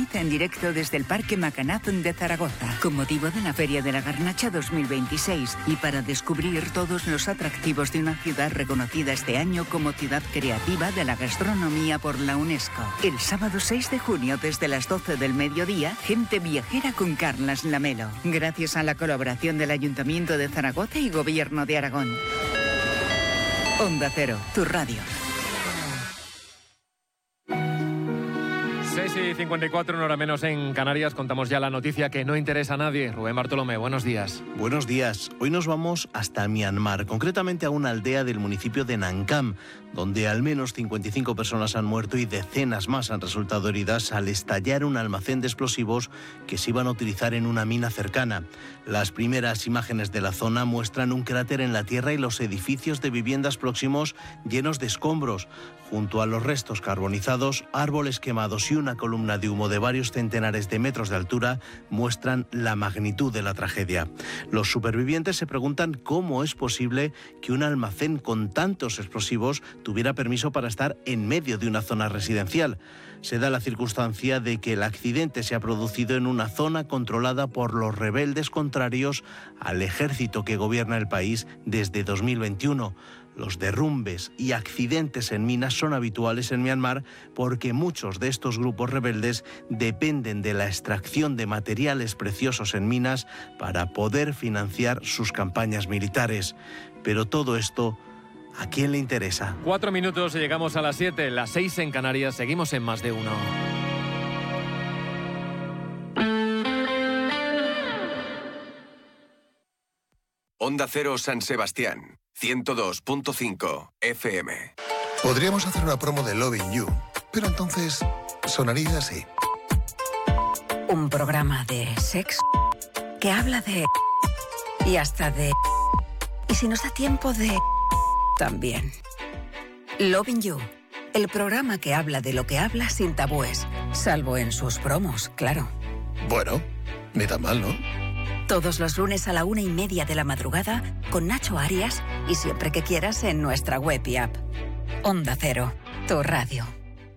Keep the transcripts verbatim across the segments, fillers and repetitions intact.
Smith en directo desde el Parque Macanaz de Zaragoza, con motivo de la Feria de la Garnacha dos mil veintiséis y para descubrir todos los atractivos de una ciudad reconocida este año como ciudad creativa de la gastronomía por la UNESCO. El sábado seis de junio desde las doce del mediodía, Gente Viajera con Carlas Lamelo, gracias a la colaboración del Ayuntamiento de Zaragoza y Gobierno de Aragón. Onda Cero, tu radio. seis y cincuenta y cuatro, una hora menos en Canarias. Contamos ya la noticia que no interesa a nadie. Rubén Bartolomé, buenos días. Buenos días. Hoy nos vamos hasta Myanmar, concretamente a una aldea del municipio de Nankam, donde al menos cincuenta y cinco personas han muerto y decenas más han resultado heridas al estallar un almacén de explosivos que se iban a utilizar en una mina cercana. Las primeras imágenes de la zona muestran un cráter en la tierra y los edificios de viviendas próximos llenos de escombros. Junto a los restos carbonizados, árboles quemados y una columna de humo de varios centenares de metros de altura muestran la magnitud de la tragedia. Los supervivientes se preguntan cómo es posible que un almacén con tantos explosivos tuviera permiso para estar en medio de una zona residencial. Se da la circunstancia de que el accidente se ha producido en una zona controlada por los rebeldes contrarios al ejército que gobierna el país desde dos mil veintiuno. Los derrumbes y accidentes en minas son habituales en Myanmar porque muchos de estos grupos rebeldes dependen de la extracción de materiales preciosos en minas para poder financiar sus campañas militares. Pero todo esto, ¿a quién le interesa? Cuatro minutos y llegamos a las siete, las seis en Canarias. Seguimos en Más de Uno. Onda Cero San Sebastián, ciento dos punto cinco F M. Podríamos hacer una promo de Loving You, pero entonces sonaría así. Un programa de sexo que habla de... y hasta de... y si nos da tiempo de... también. Loving You, el programa que habla de lo que habla sin tabúes, salvo en sus promos, claro. Bueno, ni tan mal, ¿no? Todos los lunes a la una y media de la madrugada con Nacho Arias y siempre que quieras en nuestra web y app. Onda Cero, tu radio.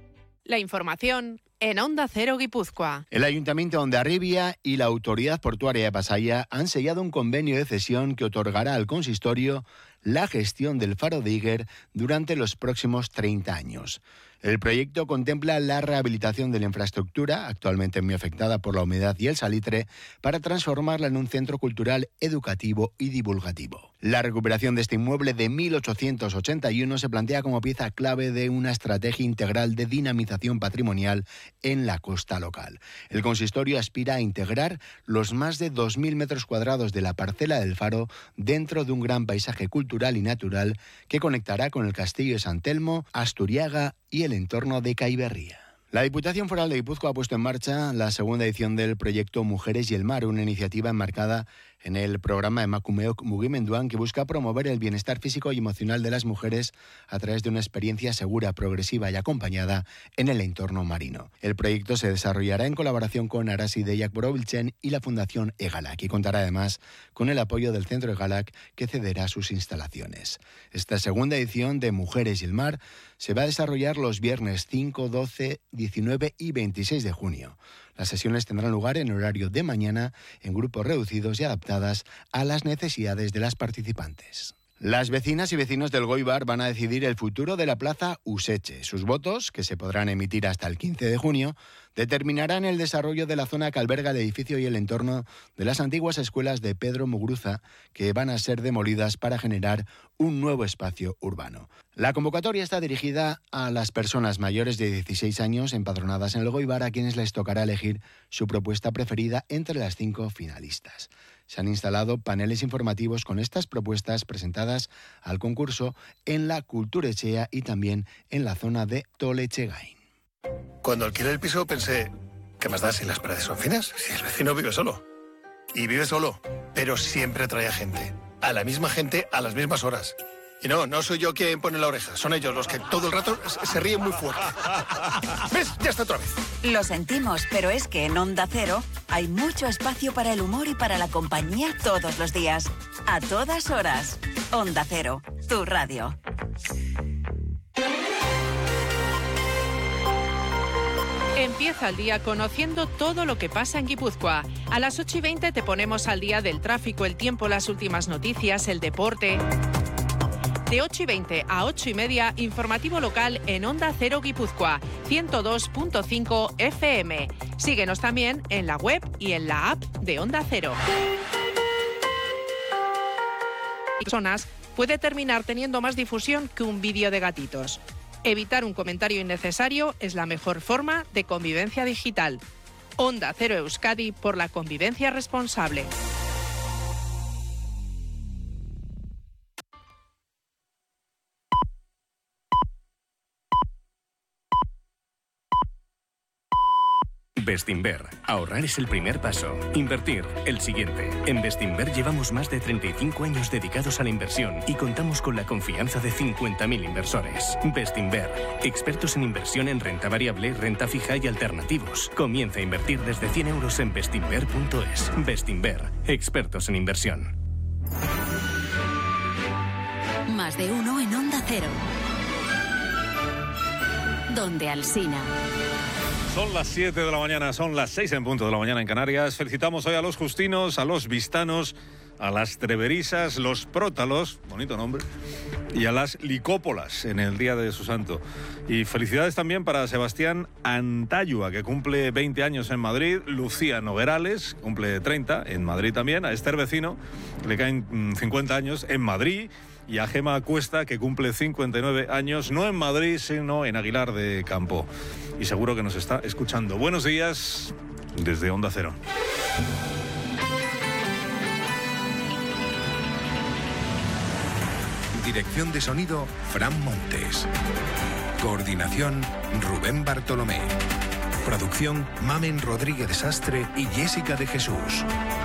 La información en Onda Cero Guipúzcoa. El Ayuntamiento de Hondarribia y la Autoridad Portuaria de Pasaia han sellado un convenio de cesión que otorgará al consistorio la gestión del faro de Iguer durante los próximos treinta años. El proyecto contempla la rehabilitación de la infraestructura, actualmente muy afectada por la humedad y el salitre, para transformarla en un centro cultural, educativo y divulgativo. La recuperación de este inmueble de mil ochocientos ochenta y uno se plantea como pieza clave de una estrategia integral de dinamización patrimonial en la costa local. El consistorio aspira a integrar los más de dos mil metros cuadrados de la parcela del faro dentro de un gran paisaje cultural y natural que conectará con el Castillo de San Telmo, Asturiaga y el entorno de Caiberría. La Diputación Foral de Guipúzcoa ha puesto en marcha la segunda edición del proyecto Mujeres y el Mar, una iniciativa enmarcada en el programa Emakumeok Mugimenduan que busca promover el bienestar físico y emocional de las mujeres a través de una experiencia segura, progresiva y acompañada en el entorno marino. El proyecto se desarrollará en colaboración con Arasi Deiak Borobiltzen y la Fundación Egalak y contará además con el apoyo del Centro Egalak que cederá sus instalaciones. Esta segunda edición de Mujeres y el Mar se va a desarrollar los viernes cinco, doce, diecinueve y veintiséis de junio. Las sesiones tendrán lugar en horario de mañana en grupos reducidos y adaptadas a las necesidades de las participantes. Las vecinas y vecinos del Goibar van a decidir el futuro de la plaza Useche. Sus votos, que se podrán emitir hasta el quince de junio, determinarán el desarrollo de la zona que alberga el edificio y el entorno de las antiguas escuelas de Pedro Muguruza, que van a ser demolidas para generar un nuevo espacio urbano. La convocatoria está dirigida a las personas mayores de dieciséis años empadronadas en el Goibar, a quienes les tocará elegir su propuesta preferida entre las cinco finalistas. Se han instalado paneles informativos con estas propuestas presentadas al concurso en la Kulturechea y también en la zona de Tolechegain. Cuando alquilé el piso pensé, ¿qué más da si las paredes son finas? Si el vecino vive solo. Y vive solo, pero siempre trae gente. A la misma gente, a las mismas horas. Y no, no soy yo quien pone la oreja, son ellos los que todo el rato se ríen muy fuerte. ¿Ves? Ya está otra vez. Lo sentimos, pero es que en Onda Cero hay mucho espacio para el humor y para la compañía todos los días. A todas horas. Onda Cero, tu radio. Empieza el día conociendo todo lo que pasa en Guipúzcoa. A las ocho y veinte te ponemos al día del tráfico, el tiempo, las últimas noticias, el deporte. De ocho y veinte a ocho y media, informativo local en Onda Cero Guipúzcoa, ciento dos punto cinco F M. Síguenos también en la web y en la app de Onda Cero. Personas puede terminar teniendo más difusión que un vídeo de gatitos. Evitar un comentario innecesario es la mejor forma de convivencia digital. Onda Cero Euskadi por la convivencia responsable. Bestinver. Ahorrar es el primer paso. Invertir, el siguiente. En Bestinver llevamos más de treinta y cinco años dedicados a la inversión y contamos con la confianza de cincuenta mil inversores. Bestinver. Expertos en inversión en renta variable, renta fija y alternativos. Comienza a invertir desde cien euros en bestinver punto es. Bestinver. Expertos en inversión. Más de uno en Onda Cero. Donde Alsina. Son las siete de la mañana, son las seis en punto de la mañana en Canarias. Felicitamos hoy a los justinos, a los vistanos, a las treverisas, los prótalos, bonito nombre, y a las licópolas en el día de su santo. Y felicidades también para Sebastián Antayua, que cumple veinte años en Madrid, Lucía Noguerales, cumple treinta en Madrid también, a Esther Vecino, que le caen cincuenta años en Madrid, y a Gema Cuesta, que cumple cincuenta y nueve años, no en Madrid, sino en Aguilar de Campo. Y seguro que nos está escuchando. Buenos días desde Onda Cero. Dirección de sonido, Fran Montes. Coordinación, Rubén Bartolomé. Producción, Mamen Rodríguez Sastre y Jessica de Jesús.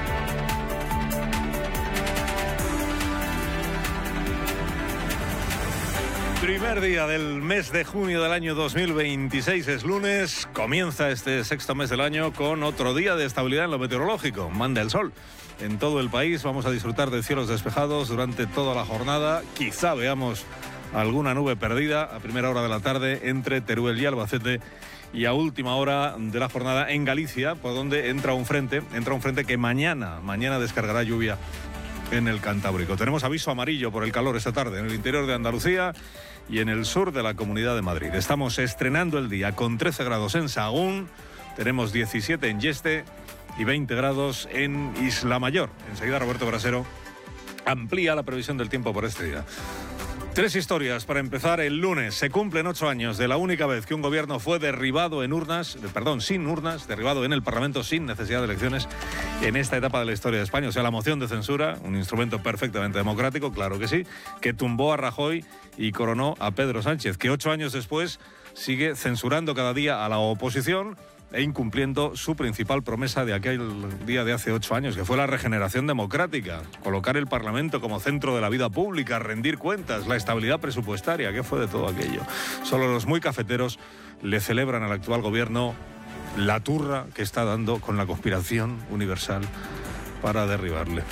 Primer día del mes de junio del año dos mil veintiséis, es lunes, comienza este sexto mes del año con otro día de estabilidad en lo meteorológico. Manda el sol en todo el país, vamos a disfrutar de cielos despejados durante toda la jornada. Quizá veamos alguna nube perdida a primera hora de la tarde entre Teruel y Albacete, y a última hora de la jornada en Galicia, por donde entra un frente, entra un frente que mañana, mañana descargará lluvia en el Cantábrico. Tenemos aviso amarillo por el calor esta tarde en el interior de Andalucía y en el sur de la Comunidad de Madrid. Estamos estrenando el día con trece grados en Sahagún, tenemos diecisiete en Yeste y veinte grados en Isla Mayor. Enseguida Roberto Brasero amplía la previsión del tiempo por este día. Tres historias para empezar el lunes. Se cumplen ocho años de la única vez que un gobierno fue derribado en urnas, perdón, sin urnas, derribado en el Parlamento sin necesidad de elecciones en esta etapa de la historia de España. O sea, la moción de censura, un instrumento perfectamente democrático, claro que sí, que tumbó a Rajoy y coronó a Pedro Sánchez, que ocho años después sigue censurando cada día a la oposición e incumpliendo su principal promesa de aquel día de hace ocho años, que fue la regeneración democrática, colocar el Parlamento como centro de la vida pública, rendir cuentas, la estabilidad presupuestaria. ¿Qué fue de todo aquello? Solo los muy cafeteros le celebran al actual gobierno la turra que está dando con la conspiración universal para derribarle.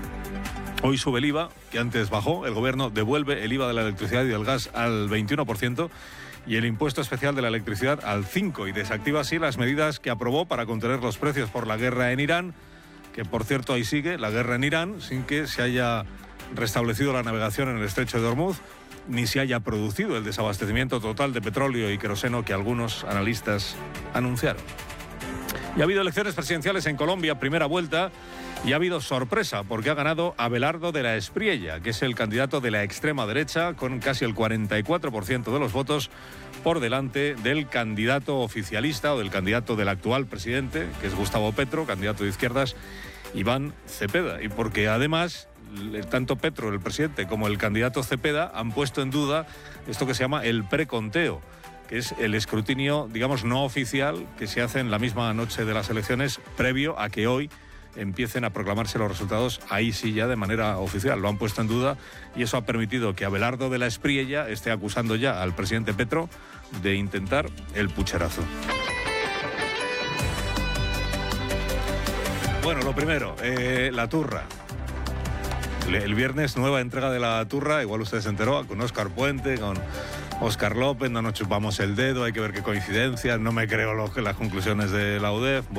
Hoy sube el I V A, que antes bajó. El gobierno devuelve el I V A de la electricidad y del gas al veintiuno por ciento y el impuesto especial de la electricidad al cinco por ciento, y desactiva así las medidas que aprobó para contener los precios por la guerra en Irán, que por cierto ahí sigue la guerra en Irán sin que se haya restablecido la navegación en el estrecho de Hormuz, ni se haya producido el desabastecimiento total de petróleo y queroseno que algunos analistas anunciaron. Y ha habido elecciones presidenciales en Colombia, primera vuelta, y ha habido sorpresa porque ha ganado Abelardo de la Espriella, que es el candidato de la extrema derecha, con casi el cuarenta y cuatro por ciento de los votos, por delante del candidato oficialista o del candidato del actual presidente, que es Gustavo Petro, candidato de izquierdas, Iván Cepeda. Y porque además, tanto Petro, el presidente, como el candidato Cepeda han puesto en duda esto que se llama el preconteo, que es el escrutinio, digamos, no oficial que se hace en la misma noche de las elecciones, previo a que hoy empiecen a proclamarse los resultados, ahí sí ya de manera oficial. Lo han puesto en duda y eso ha permitido que Abelardo de la Espriella esté acusando ya al presidente Petro de intentar el pucherazo. Bueno, lo primero, eh, la turra. El viernes nueva entrega de la turra, igual usted se enteró, con Óscar Puente, con Óscar López, no nos chupamos el dedo, hay que ver qué coincidencias, no me creo lo que las conclusiones de la U D E F.